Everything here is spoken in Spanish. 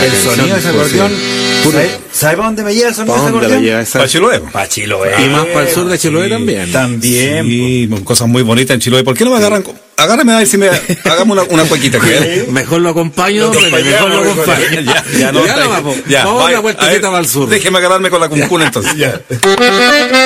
El sonido de ese acordeón, ¿sabes para dónde me lleva el sonido de ese acordeón? Para Chiloé. Para Chiloé. Y más para el sur de Chiloé también. También. Sí, cosas muy bonitas en Chiloé. ¿Por qué no me agarran? Agárrame a ver si hagamos una cuequita. Mejor lo acompaño, mejor lo acompaño. Ya, Vamos a dar una vueltecita para el sur. Déjeme agarrarme con la cuncuna entonces.